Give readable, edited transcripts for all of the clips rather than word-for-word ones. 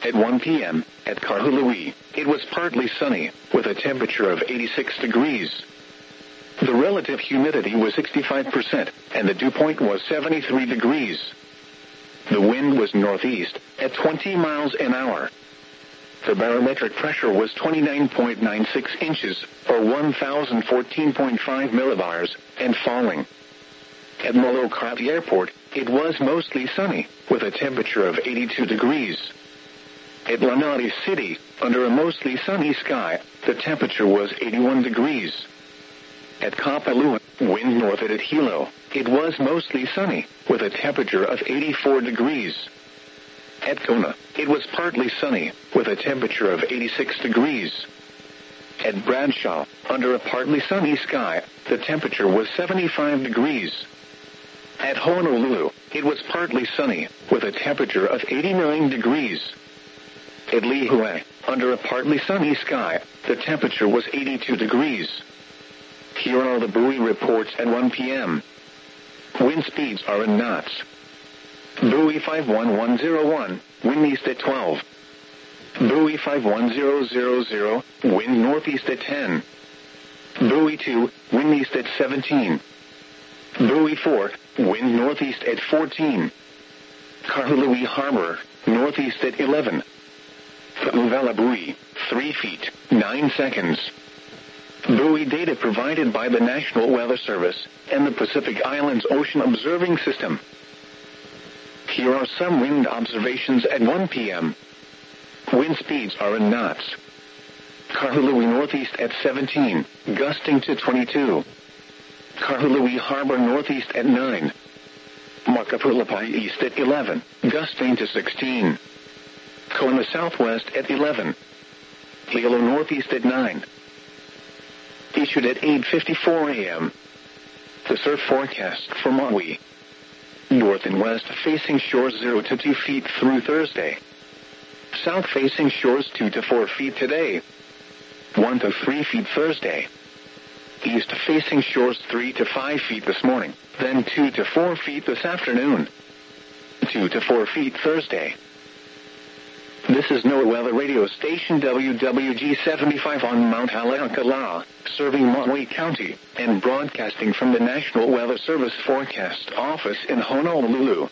At 1 p.m., at Kahului, it was partly sunny, with a temperature of 86 degrees. The relative humidity was 65%, and the dew point was 73 degrees. The wind was northeast, at 20 miles an hour. The barometric pressure was 29.96 inches, or 1,014.5 millibars, and falling. At Molokai Airport, it was mostly sunny, with a temperature of 82 degrees. At Lanai City, under a mostly sunny sky, the temperature was 81 degrees. At Kapalua, wind north at Hilo, it was mostly sunny, with a temperature of 84 degrees. At Kona, it was partly sunny, with a temperature of 86 degrees. At Bradshaw, under a partly sunny sky, the temperature was 75 degrees. At Honolulu, it was partly sunny, with a temperature of 89 degrees. At Lihue, under a partly sunny sky, the temperature was 82 degrees. Here are the buoy reports at 1 p.m. Wind speeds are in knots. Buoy 51101, wind east at 12. Buoy 51000, wind northeast at 10. Buoy 2, wind east at 17. Buoy 4, wind northeast at 14. Kahului Harbor, northeast at 11. Pu'uvela buoy, 3 feet, 9 seconds. Buoy data provided by the National Weather Service and the Pacific Islands Ocean Observing System. Here are some wind observations at 1 p.m. Wind speeds are in knots. Kahului northeast at 17, gusting to 22. Kahului Harbor northeast at 9. Makapulapai east at 11, gusting to 16. Kona southwest at 11. Hilo northeast at 9. Issued at 8:54 a.m. The surf forecast for Maui. North and west facing shores 0 to 2 feet through Thursday. South facing shores 2 to 4 feet today. 1 to 3 feet Thursday. East facing shores 3 to 5 feet this morning, then 2 to 4 feet this afternoon. 2 to 4 feet Thursday. This is NOAA Weather Radio Station WWG-75 on Mount Haleakala, serving Maui County, and broadcasting from the National Weather Service Forecast Office in Honolulu.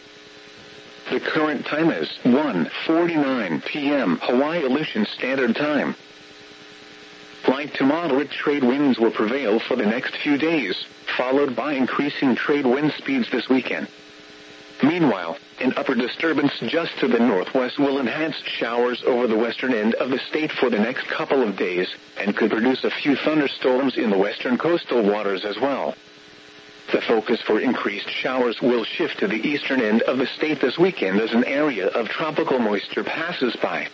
The current time is 1:49 p.m. Hawaii Aleutian Standard Time. Light to moderate trade winds will prevail for the next few days, followed by increasing trade wind speeds this weekend. Meanwhile, an upper disturbance just to the northwest will enhance showers over the western end of the state for the next couple of days, and could produce a few thunderstorms in the western coastal waters as well. The focus for increased showers will shift to the eastern end of the state this weekend as an area of tropical moisture passes by.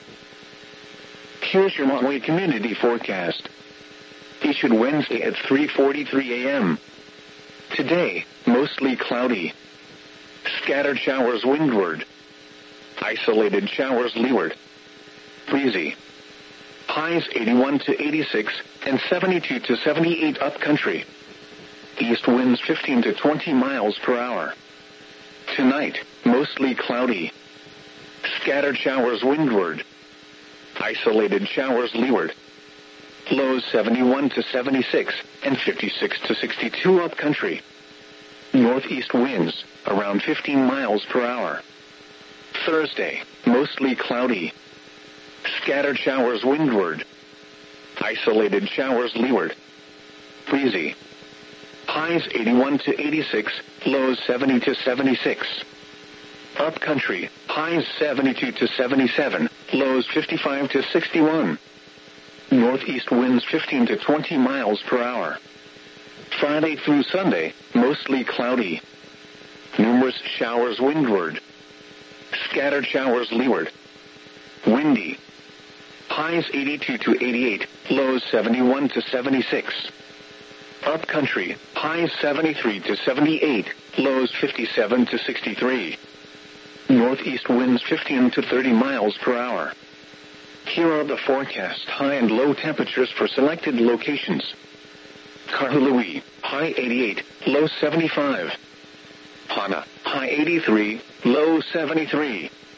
Here's your Maui community forecast. Issued Wednesday at 3:43 a.m. Today, mostly cloudy. Scattered showers windward. Isolated showers leeward. Breezy. Highs 81 to 86 and 72 to 78 upcountry. East winds 15 to 20 miles per hour. Tonight, mostly cloudy. Scattered showers windward. Isolated showers leeward. Lows 71 to 76 and 56 to 62 upcountry. Northeast winds around 15 miles per hour. Thursday, mostly cloudy. Scattered showers windward. Isolated showers leeward. Breezy. Highs 81 to 86, lows 70 to 76. Upcountry, highs 72 to 77, lows 55 to 61. Northeast winds 15 to 20 miles per hour. Friday through Sunday, mostly cloudy. Numerous showers windward. Scattered showers leeward. Windy. Highs 82 to 88, lows 71 to 76. Upcountry, highs 73 to 78, lows 57 to 63. Northeast winds 15 to 30 miles per hour. Here are the forecast high and low temperatures for selected locations. Kahului, high 88, low 75. Hana, high 83, low 73.